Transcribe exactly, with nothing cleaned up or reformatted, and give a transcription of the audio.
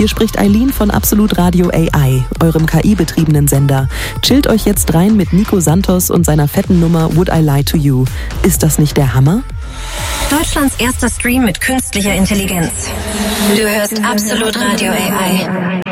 Hier spricht Eileen von Absolut Radio A I, eurem K I-betriebenen Sender. Chillt euch jetzt rein mit Nico Santos und seiner fetten Nummer Would I Lie to You. Ist das nicht der Hammer? Deutschlands erster Stream mit künstlicher Intelligenz. Du hörst Absolut Radio A I.